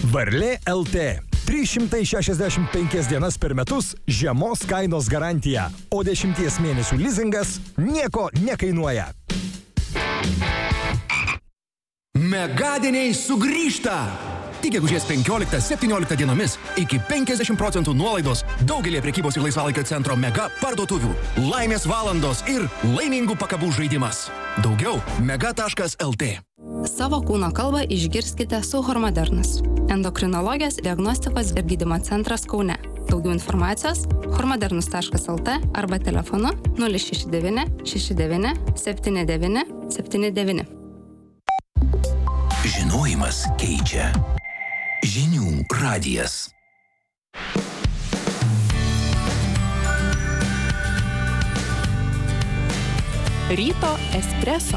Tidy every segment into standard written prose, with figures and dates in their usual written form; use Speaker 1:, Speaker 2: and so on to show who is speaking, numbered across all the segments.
Speaker 1: Varlė LT. 365 dienas per metus žemos kainos garantija, o 10 mėnesių lizingas nieko nekainuoja.
Speaker 2: Megadieniai sugrįžta! Tik gegužės 15-17 dienomis iki 50% nuolaidos daugelį prekybos ir laisvalaikio centro Mega parduotuvių. Laimės valandos ir laimingų pakabų žaidimas. Daugiau mega.lt.
Speaker 3: Savo kūno kalbą išgirskite su Hormodernas. Endokrinologijos diagnostikos ir gydymo centras Kaune. Daugiau informacijos hormodernus.lt arba telefonu 069 69 79 79.
Speaker 2: Žinojimas keičia. Žinių radijas.
Speaker 4: Ryto espreso.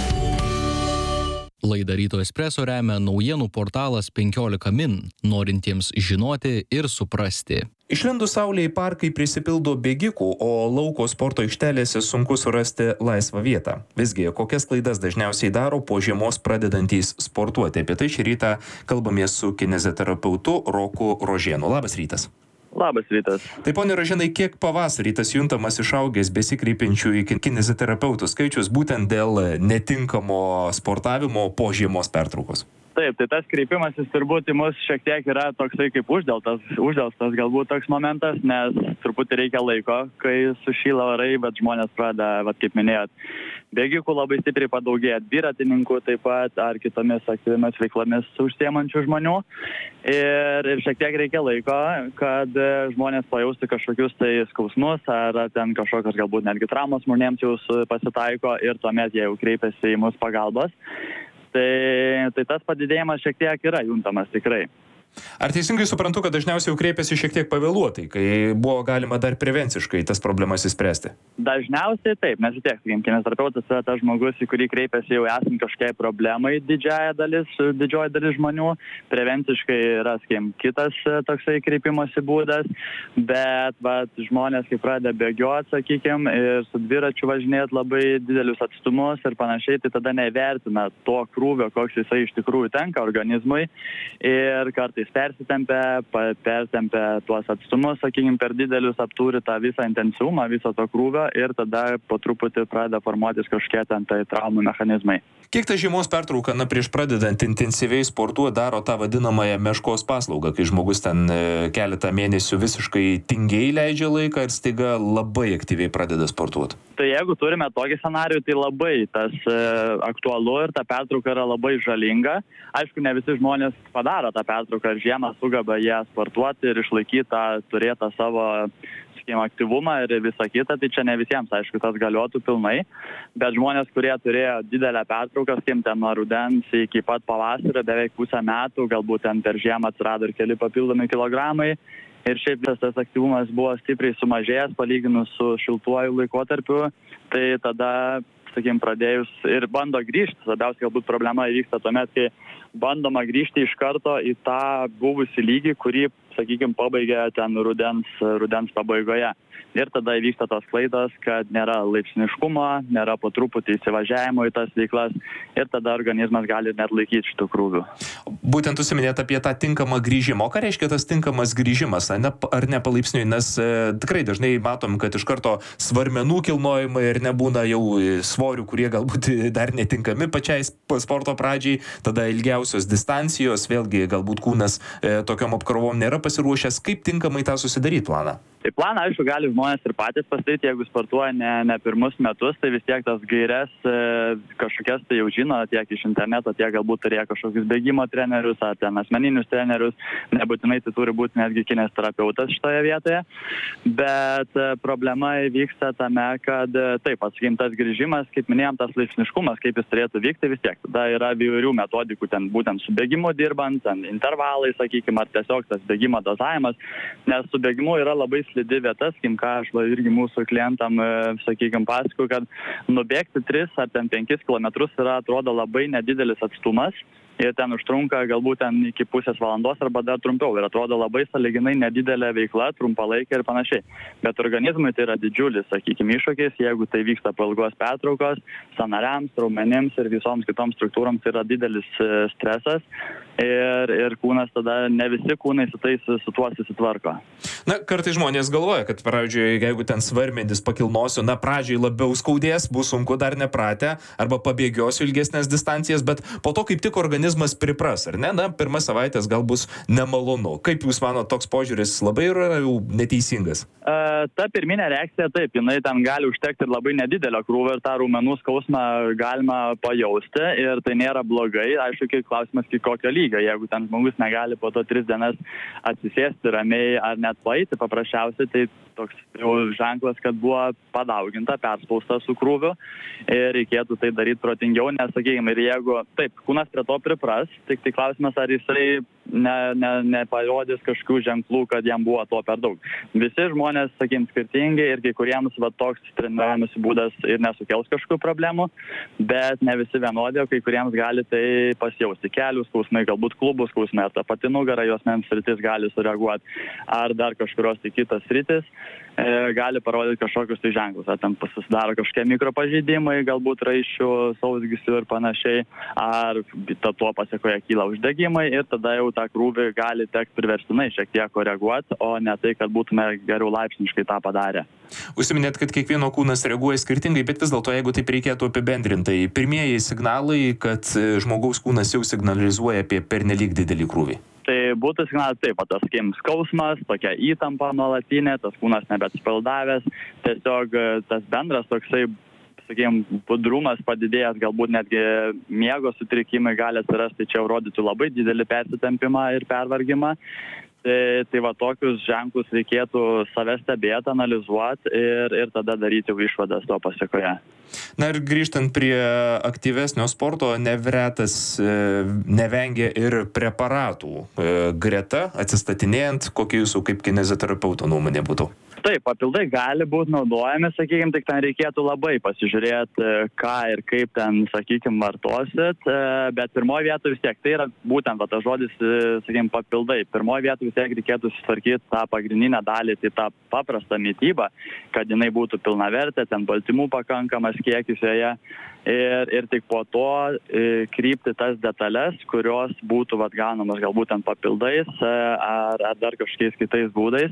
Speaker 5: Laidą Ryto espreso remia naujienų portalas 15 min, norintiems žinoti ir suprasti.
Speaker 6: Išlindus saulei parkai prisipildo bėgikų, o lauko sporto aikštelėse sunku surasti laisvą vietą. Visgi, kokias klaidas dažniausiai daro po žiemos pradedantys sportuoti? Apie tai šį rytą kalbamės su kineziterapeutu Roku Rožėnu. Labas rytas.
Speaker 7: Labas rytas.
Speaker 6: Tai pone Rožėnai, kiek pavasarį tas juntamas išaugęs besikreipiančių į kineziterapeutų skaičius būtent dėl netinkamo sportavimo po žiemos pertraukos?
Speaker 7: Taip, tai tas kreipimasis turbūt į mus šiek tiek yra toksai kaip uždelstas galbūt toks momentas, nes truputį reikia laiko, kai sušyla orai, bet žmonės pradeda, kaip minėjot, bėgikų labai stipriai padaugėja, dviratininkų taip pat ar kitomis aktyvimis veiklomis užsiemančių žmonių. Ir šiek tiek reikia laiko, kad žmonės pajaustų kažkokius tai skausmus ar ten kažkokios galbūt netgi traumos žmonėms jau pasitaiko ir tuomet jie jau kreipiasi į mus pagalbos. Tai tas padidėjimas šiek tiek yra juntamas tikrai.
Speaker 6: Ar teisingai suprantu, kad dažniausiai jau kreipiasi šiek tiek pavėluotai, kai buvo galima dar prevenciškai tas problemas įspręsti?
Speaker 7: Dažniausiai taip, nes tiek, kineziterapeutas yra tas žmogus, į kurį kreipiasi jau esant kažkokiai problemai didžioji dalis žmonių. Prevenciškai yra, kitas toksai kreipimosi būdas, bet žmonės, kai pradeda bėgioti, ir su dviračiu važinėti labai didelius atstumus ir panašiai, tai tada nevertina to krūvio, koks jisai iš tikrųjų tenka organizmui ir kartais persitempia tuos atstumus, per didelius aptūri tą visą intensyvumą, viso to krūvio ir tada po truputį pradeda formuotis kažkokie tai traumų mechanizmai.
Speaker 6: Kiek ta žiemos pertrauka, prieš pradedant intensyviai sportuoti, daro tą vadinamąją meškos paslaugą, kai žmogus ten keletą mėnesių visiškai tingiai leidžia laiką ir staiga labai aktyviai pradeda sportuoti?
Speaker 7: Tai jeigu turime tokį scenarijų, tai labai tas aktualu ir ta pertrauka yra labai žalinga. Aišku, ne visi žmonės padaro tą pertrauką ir žiemą sugeba jie sportuoti ir išlaikyti turėtą savo aktyvumą ir visą kitą, tai čia ne visiems, aišku, tas galiotų pilnai, bet žmonės, kurie turėjo didelę pertrauką, ten nuo rudens iki pat pavasario, beveik pusę metų, galbūt ten per žiemą atsirado ir keli papildomi kilogramai, ir šiaip visas tas aktyvumas buvo stipriai sumažėjęs, palyginus su šiltuoju laikotarpiu, tai tada, pradėjus ir bando grįžti, labiausiai galbūt problema įvyksta tuomet, kai bandoma grįžti iš karto į tą buvusį lygį, kurį, pabaigia ten rudens pabaigoje. Ir tada įvyksta tos klaidos, kad nėra laipsniškumo, nėra po truputį įsivažiavimo į tas veiklas ir tada organizmas gali net laikyti šitų krūvių.
Speaker 6: Būtent užsiminėt apie tą tinkamą grįžimą. O ką reiškia tas tinkamas grįžimas, ar ne palaipsniui? Nes tikrai dažnai matom, kad iš karto svarmenų kilnojimai ir nebūna jau svorių, kurie galbūt dar netinkami pačiai sporto pradžiai, tada ilgiausios distancijos, vėlgi galbūt kūnas tokiom apkrovom nėra pasiruošęs. Kaip tinkamai tą susidaryti planą?
Speaker 7: Tai planą, aišku, gali žmonės ir patys pasidaryti, jeigu sportuoja ne pirmus metus, tai vis tiek tas gaires kažkokias tai jau žino, tiek iš interneto, tiek galbūt turėjo kažkokius bėgimo trenerius, ar ten asmeninius trenerius, nebūtinai tai turi būti netgi kineziterapeutas šitoje vietoje, bet problema vyksta tame, kad taip, tas grįžimas, kaip minėjom, tas laipsniškumas, kaip jis turėtų vykti vis tiek. Tada yra įvairių metodikų, ten būtent su bėgimu dirbant, ten intervalai, ar tiesiog tas bėgimo dozavimas, nes su bėgimu yra labai slidi vietas, ką aš irgi mūsų klientam, pasakoju, kad nubėgti 3 ar 5 kilometrus atrodo labai nedidelis atstumas ir ten užtrunka galbūt ten iki pusės valandos arba dar trumpiau ir atrodo labai sąlyginai nedidelė veikla, trumpalaikė ir panašiai. Bet organizmui tai yra didžiulis, iššūkis, jeigu tai vyksta po ilgos pertraukos, sąnariams, raumenims ir visoms kitoms struktūroms tai yra didelis stresas. ir kūnas tada, ne visi kūnai su tuo susitvarko.
Speaker 6: Na, kartais žmonės galvoja, kad, pavyzdžiui, jeigu ten svarmenis pakilnosiu, na, pradžiai labiau skaudės, bus sunku dar nepratę, arba pabėgiosiu ilgesnės distancijas, bet po to kaip tik organizmas pripras, ar ne? Na, pirmas savaitės gal bus nemalonu. Kaip jūs manote, toks požiūris labai yra jau neteisingas?
Speaker 7: Ta pirminė reakcija, taip, jinai ten gali užtekti ir labai nedidelio krūvio ir tą raumenų skausmą galima pajausti ir tai nėra blogai. Aišku, klausimas, kokio lygio. Jeigu ten žmogus negali po to 3 dienas atsisėsti ramiai ar net paeiti paprasčiausiai, tai toks jau ženklas, kad buvo padauginta, perspausta su krūviu ir reikėtų tai daryti protingiau, nes, sakykime, ir jeigu, taip, kūnas prie to pripras, tik tai klausimas, ar jisai neparodys kažkokių ženklų, kad jam buvo to per daug. Visi žmonės, sakykime, skirtingi ir kai kuriems toks treniravimosi būdas ir nesukels kažkokių problemų, bet ne visi vienodi, o kai kuriems gali tai pasijausti. Kelių skausmai, galbūt klubų skausmai, ar ta pati nugara, juosmens sritis gali sureaguoti, ar dar kažkurios tai kitos sritis gali parodyti kažkokius tai ženklus. Ar ten pasidaro kažkokie mikropažeidimai, galbūt raiščių, sausgyslų ir panašiai, ar tuo pasiekoje kyla uždegimai ir tada jau tą krūvį gali tekti priverstinai šiek tiek koreguoti, o ne tai, kad būtume geriau laipsniškai tą padarę.
Speaker 6: Užsiminėt, kad kiekvieno kūnas reaguoja skirtingai, bet vis dėlto, jeigu taip reikėtų apibendrintai, pirmieji signalai, kad žmogaus kūnas jau signalizuoja apie pernelyg didelį krūvį.
Speaker 7: Tai būtų signalas taip, tas, sakykim, skausmas, tokia įtampa nuolatinė, tas kūnas nebeatsipaldavęs, tiesiog tas bendras toksai, sakykim, budrumas padidėjęs, galbūt netgi miego sutrikimai gali atsirasti, čia jau rodytų labai didelį persitempimą ir pervargimą. Tai va tokius ženklus reikėtų save stebėti, analizuoti ir tada daryti išvadas to pasiekoje.
Speaker 6: Na ir grįžtant prie aktyvesnio sporto, nevretas nevengia ir preparatų. Greta, atsistatinėjant, kokia jūsų kaip kineziterapeuto nuomonė būtų?
Speaker 7: Taip, papildai gali būti naudojami, sakykime, tik ten reikėtų labai pasižiūrėti, ką ir kaip ten, sakykime, vartosit, bet pirmoje vietoje vis tiek, tai yra būtent tas žodis, sakykime, papildai. Pirmoje vietoje vis tiek reikėtų sutvarkyti tą pagrindinę dalį, tai tą paprastą mitybą, kad jinai būtų pilnavertė, ten baltymų pakankamas kiekis joje ir tik po to krypti tas detalės, kurios būtų gaunamos galbūt ten papildais ar dar kažkokiais kitais būdais.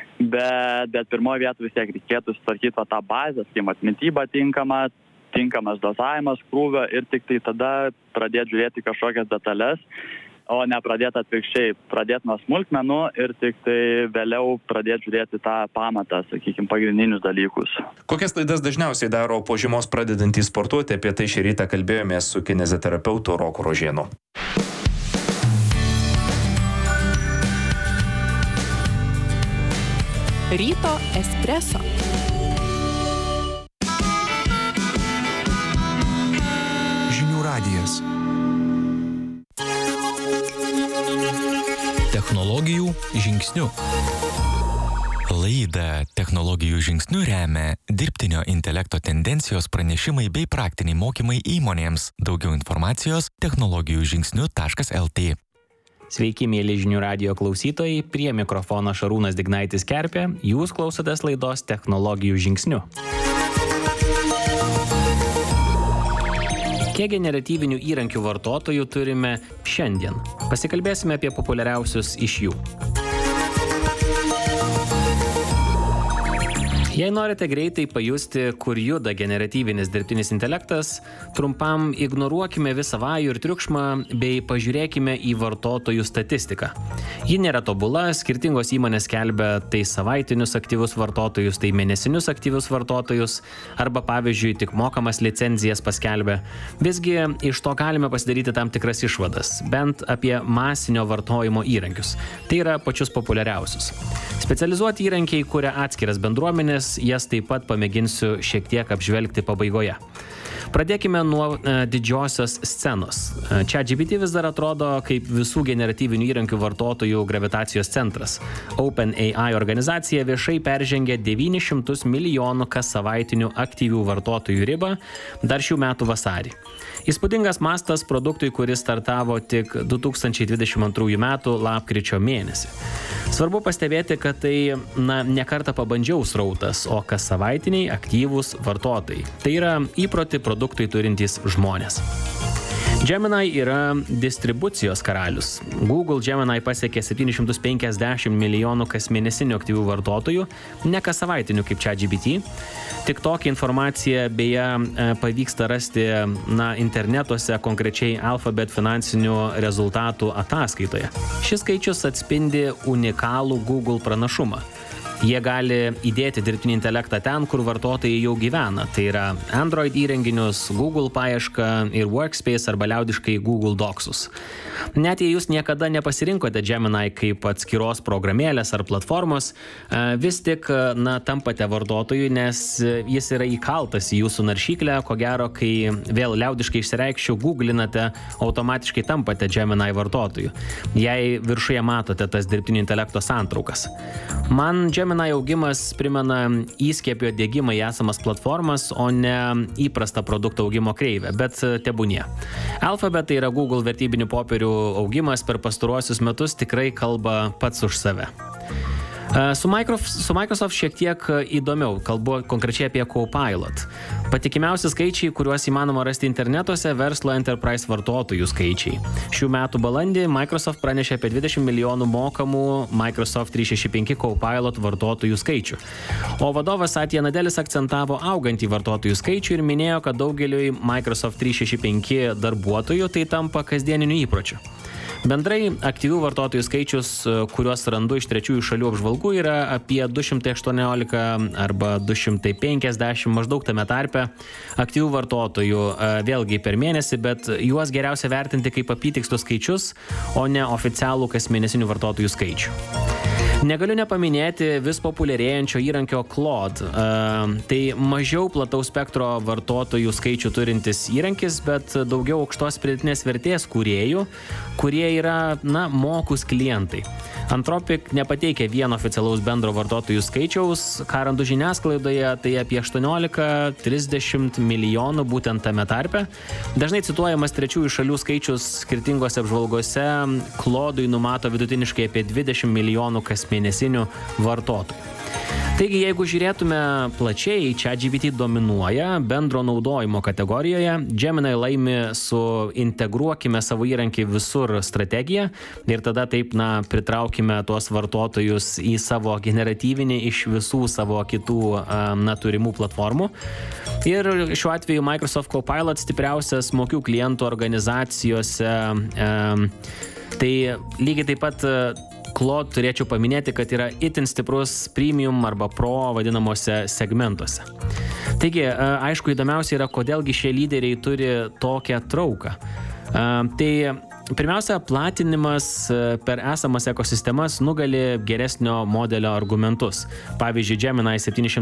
Speaker 7: Bet pirmoje vietoje vis tiek reikėtų sutvarkyti tą bazę, sakykim, mitybą tinkamas dozavimas krūvio ir tik tai tada pradėti žiūrėti kažkokias detalės, o ne pradėti atvirkščiai, pradėti nuo smulkmenų ir tik tai vėliau pradėti žiūrėti tą pamatą, sakykime, pagrindinius dalykus.
Speaker 6: Kokias klaidas dažniausiai daro po žiemos pradedantys sportuoti? Apie tai šį rytą kalbėjomės su kineziterapeutu Roku Rožėnu.
Speaker 4: Ryto espreso.
Speaker 2: Žinių radijas.
Speaker 5: Technologijų žingsniu.
Speaker 8: Laidą Technologijų žingsniu remia dirbtinio intelekto tendencijos pranešimai bei praktiniai mokymai įmonėms. Daugiau informacijos technologijų-žingsniu.lt.
Speaker 9: Sveiki, mėly Žinių radijo klausytojai, prie mikrofono Šarūnas Dignaitis Kerpė, jūs klausotės laidos Technologijų žingsniu. Kiek generatyvinių įrankių vartotojų turime šiandien? Pasikalbėsime apie populiariausius iš jų. Jei norite greitai pajusti, kur juda generatyvinis dirbtinis intelektas, trumpam ignoruokime visą vajų ir triukšmą bei pažiūrėkime į vartotojų statistiką. Ji nėra tobula, skirtingos įmonės skelbia tai savaitinius aktyvus vartotojus, tai mėnesinius aktyvius vartotojus, arba pavyzdžiui tik mokamas licenzijas paskelbia. Visgi iš to galime pasidaryti tam tikras išvadas, bent apie masinio vartojimo įrankius. Tai yra pačius populiariausius. Specializuoti įrankiai kuria atskiras bendruomenės, jas taip pat pamėginsiu šiek tiek apžvelgti pabaigoje. Pradėkime nuo didžiosios scenos. ChatGPT vis dar atrodo kaip visų generatyvinių įrankių vartotojų gravitacijos centras. OpenAI organizacija viešai peržengė 900 milijonų kas savaitinių aktyvių vartotojų ribą dar šių metų vasarį. Įspūdingas mastas produktui, kuris startavo tik 2022 metų lapkričio mėnesį. Svarbu pastebėti, kad tai ne kartą pabandžiau srautas, o kas savaitiniai aktyvūs vartotojai. Tai yra įprotį produktui turintys žmonės. Gemini yra distribucijos karalius. Google Gemini pasiekė 750 milijonų kasmėnesinių aktyvių vartotojų, ne kas savaitinių kaip ChatGPT. Tik tokią informaciją beje pavyksta rasti internetuose, konkrečiai Alphabet finansinių rezultatų ataskaitoje. Šis skaičius atspindi unikalų Google pranašumą. Jie gali įdėti dirbtinį intelektą ten, kur vartotojai jau gyvena. Tai yra Android įrenginius, Google paiešką ir Workspace arba liaudiškai Google Docsus. Net jei jūs niekada nepasirinkote Gemini kaip atskiros programėlės ar platformos, vis tik tampate vartotojui, nes jis yra įkaltas į jūsų naršyklę. Ko gero, kai vėl liaudiškai išsireikščiau, googlinate, automatiškai tampate Gemini vartotoju. Jei viršuje matote tas dirbtinio intelekto santraukas. Man Gemini augimas primena įskiepio dėgymą į esamas platformas, o ne įprastą produkto augimo kreivę, bet tebūnie. Alphabet, tai yra Google vertybinių popierių augimas per pastaruosius metus, tikrai kalba pats už save. Su Microsoft šiek tiek įdomiau, kalbu konkrečiai apie Copilot. Patikimiausi skaičiai, kuriuos įmanoma rasti internetuose, verslo enterprise vartotojų skaičiai. Šių metų balandį Microsoft pranešė apie 20 milijonų mokamų Microsoft 365 Copilot vartotojų skaičių. O vadovas Satya Nadelis akcentavo augantį vartotojų skaičių ir minėjo, kad daugeliui Microsoft 365 darbuotojų tai tampa kasdieniniu įpročiu. Bendrai aktyvių vartotojų skaičius, kuriuos randu iš trečiųjų šalių apžvalgų, yra apie 218 arba 250 maždaug tame tarpe aktyvių vartotojų vėlgi per mėnesį, bet juos geriausia vertinti kaip apytikslius skaičius, o ne oficialų kasmėnesinių vartotojų skaičių. Negaliu nepaminėti vis populiarėjančio įrankio Claude. Tai mažiau plataus spektro vartotojų skaičių turintis įrankis, bet daugiau aukštos pridėtinės vertės kūrėjų, kurie yra, mokūs klientai. Anthropic nepateikia vieno oficialaus bendro vartotojų skaičiaus, ką randu žiniasklaidoje, tai apie 18-30 milijonų būtent tame tarpe. Dažnai cituojamas trečiųjų šalių skaičius skirtingose apžvalgose, Claude'ui numato vidutiniškai apie 20 milijonų kasmėnesinių vartotojų. Taigi, jeigu žiūrėtume plačiai, ChatGPT dominuoja bendro naudojimo kategorijoje, Gemini laimi su integruokime savo įrankį visur strategiją ir tada taip, pritraukime tuos vartotojus į savo generatyvinį iš visų savo kitų turimų platformų. Ir šiuo atveju Microsoft Copilot stipriausias mokių klientų organizacijose. Tai lygiai taip pat Claude turėčiau paminėti, kad yra itin stiprus premium arba pro vadinamuose segmentuose. Taigi, aišku, įdomiausia yra, kodėlgi šie lyderiai turi tokią trauką. Tai pirmiausia, platinimas per esamas ekosistemas nugali geresnio modelio argumentus. Pavyzdžiui, Gemini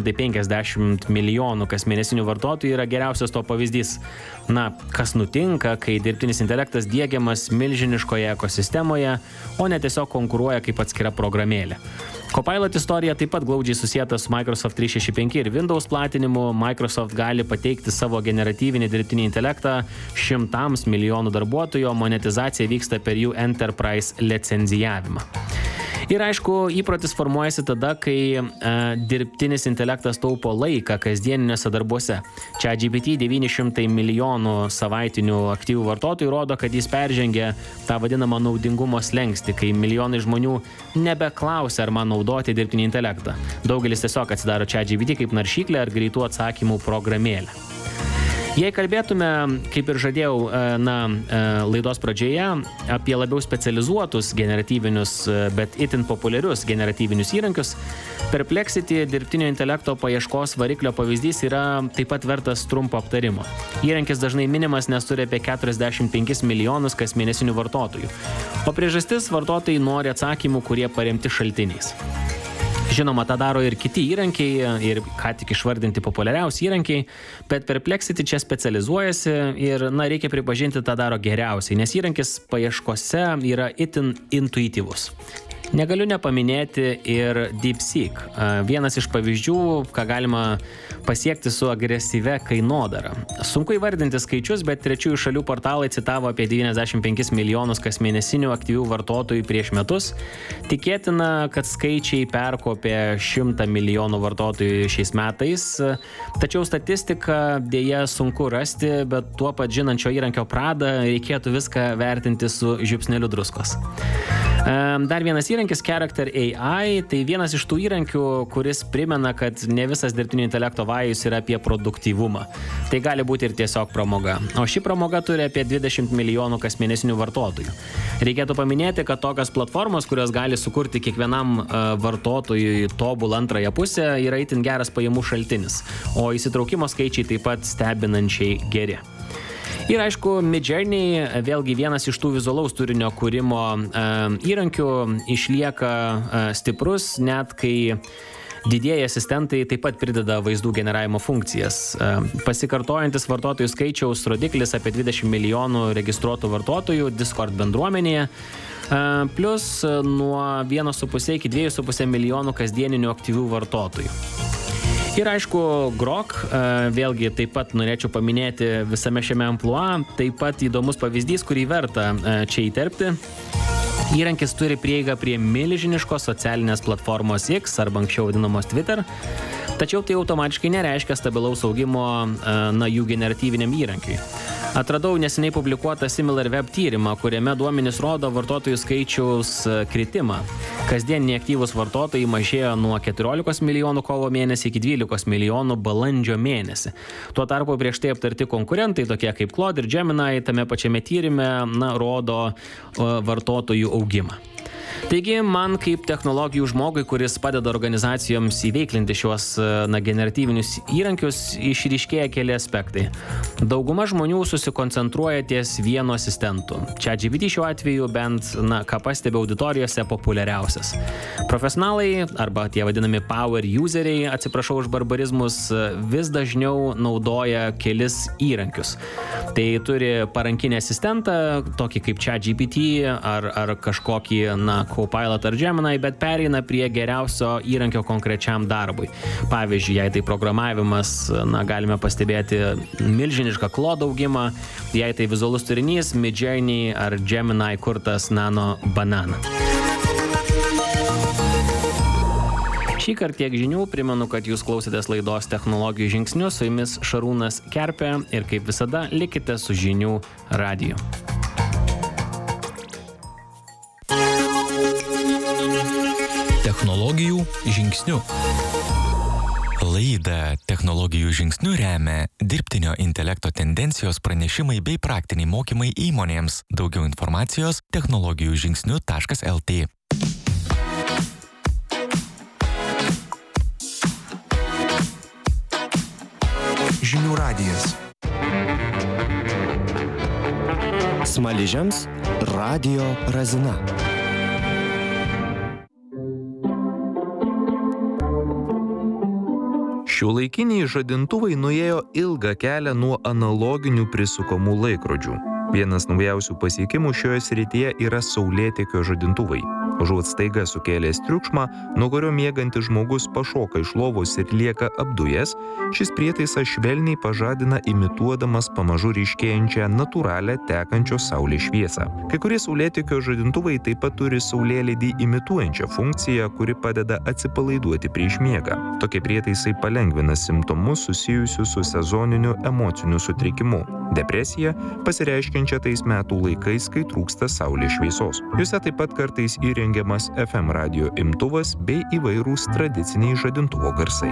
Speaker 9: 750 milijonų kasmėnesinių vartotojų yra geriausias to pavyzdys. Kas nutinka, kai dirbtinis intelektas diegiamas milžiniškoje ekosistemoje, o ne tiesiog konkuruoja kaip atskira programėlė. Copilot istorija taip pat glaudžiai susieta su Microsoft 365 ir Windows platinimu. Microsoft gali pateikti savo generatyvinį dirbtinį intelektą 100 milijonų darbuotojų, o monetizacija vyksta per jų enterprise licenzijavimą. Ir aišku, įprotis formuojasi tada, kai dirbtinis intelektas taupo laiką kasdieniniuose darbuose. ChatGPT 900 milijonų savaitinių aktyvių vartotojų rodo, kad jis peržengia tą vadinamą naudingumo slenkstį, kai milijonai žmonių nebeklausia, ar man naudoti dirbtinį intelektą. Daugelis tiesiog atsidaro ChatGPT kaip naršyklę ar greitų atsakymų programėlę. Jei kalbėtume, kaip ir žadėjau, laidos pradžioje, apie labiau specializuotus generatyvinius, bet itin populiarius generatyvinius įrankius, Perplexity dirbtinio intelekto paieškos variklio pavyzdys yra taip pat vertas trumpo aptarimo. Įrankis dažnai minimas, nes turi apie 45 milijonus kasmėnesinių vartotojų. O priežastis, vartotojai nori atsakymų, kurie paremti šaltiniais. Žinoma, tą daro ir kiti įrankiai, ir ką tik išvardinti populiariausi įrankiai, bet Perplexity čia specializuojasi ir, reikia pripažinti, tą daro geriausiai, nes įrankis paieškose yra itin intuityvus. Negaliu nepaminėti ir DeepSeek. Vienas iš pavyzdžių, ką galima pasiekti su agresyvia kainodara. Sunku įvardinti skaičius, bet trečiųjų šalių portalai citavo apie 95 milijonus kasmėnesinių aktyvių vartotojų prieš metus. Tikėtina, kad skaičiai perkopė 100 milijonų vartotojų šiais metais. Tačiau statistiką dėja sunku rasti, bet tuo pat žinančio įrankio pradą reikėtų viską vertinti su žiupsneliu druskos. Dar vienas įrankis Character AI, tai vienas iš tų įrankių, kuris primena, kad ne visas dirbtinio intelekto vajus yra apie produktyvumą. Tai gali būti ir tiesiog pramoga. O ši pramoga turi apie 20 milijonų kasmėnesinių vartotojų. Reikėtų paminėti, kad tokios platformos, kurios gali sukurti kiekvienam vartotojui tobulą antrąją pusę, yra itin geras pajamų šaltinis, o įsitraukimo skaičiai taip pat stebinančiai geri. Ir aišku, Midjourney, vėlgi vienas iš tų vizualaus turinio kūrimo įrankių, išlieka stiprus, net kai didieji asistentai taip pat prideda vaizdų generavimo funkcijas. Pasikartojantis vartotojų skaičiaus rodiklis apie 20 milijonų registruotų vartotojų Discord bendruomenėje, plus nuo 1,5 iki 2,5 milijonų kasdieninių aktyvių vartotojų. Ir aišku, Grok, vėlgi taip pat norėčiau paminėti visame šiame amplua, taip pat įdomus pavyzdys, kurį verta čia įterpti. Įrankis turi prieigą prie milžiniškos socialinės platformos X, arba anksčiau vadinamos Twitter, tačiau tai automatiškai nereiškia stabilaus augimo jų generatyviniam įrankiui. Atradau neseniai publikuotą SimilarWeb tyrimą, kuriame duomenys rodo vartotojų skaičiaus kritimą. Kasdieniniai aktyvūs vartotojai mažėjo nuo 14 milijonų kovo mėnesį iki 12 milijonų balandžio mėnesį. Tuo tarpu prieš tai aptarti konkurentai, tokie kaip Claude ir Gemini, tame pačiame tyrime rodo vartotojų augimą. Taigi, man kaip technologijų žmogui, kuris padeda organizacijoms įveiklinti šiuos generatyvinius įrankius, išryškėja keli aspektai. Dauguma žmonių susikoncentruoja ties vienu asistentu. ChatGPT šiuo atveju bent, ką pastebi auditorijose, populiariausias. Profesionalai, arba tie vadinami power useriai, atsiprašau už barbarizmus, vis dažniau naudoja kelis įrankius. Tai turi parankinį asistentą, tokį kaip ChatGPT ar kažkokį, Copilot ar Gemini, bet pereina prie geriausio įrankio konkrečiam darbui. Pavyzdžiui, jei tai programavimas, galime pastebėti milžinišką Claude augimą, jei tai vizualus turinys, Midjourney ar Gemini kurtas Nano Banana. Šįkart tiek žinių, primenu, kad jūs klausėtės laidos Technologijų žingsnių, su jumis Šarūnas Kerpė ir kaip visada likite su Žinių radiju.
Speaker 5: Technologijų žingsnių.
Speaker 8: Laidą Technologijų žingsnių remia dirbtinio intelekto tendencijos pranešimai bei praktiniai mokymai įmonėms. Daugiau informacijos technologijų-žingsnių.lt.
Speaker 10: Žinių radijas. Smaližiams Radio Razina.
Speaker 6: Šiuolaikiniai žadintuvai nuėjo ilgą kelią nuo analoginių prisukamų laikrodžių. Vienas naujausių pasiekimų šioje srityje yra saulėtekio žadintuvai. Užuot staiga sukėlęs triukšmą, nuo kurio miegantis žmogus pašoka iš lovos ir lieka apdujęs, šis prietaisas švelniai pažadina imituodamas pamažu ryškėjančią natūralią tekančios saulės šviesą. Kai kurie saulėtekio žadintuvai taip pat turi saulėlydį imituojančią funkciją, kuri padeda atsipalaiduoti prieš miegą. Tokie prietaisai palengvina simptomus susijusius su sezoniniu emociniu sutrikimu. Depresija, pasireiškiančia tais metų laikais, kai trūksta saulės šviesos. Juose taip pat kartais įrengiamas FM radijo imtuvas bei įvairūs tradiciniai žadintuvo garsai.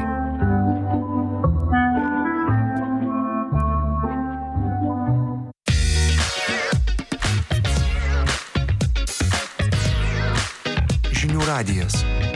Speaker 10: Žinių radijas.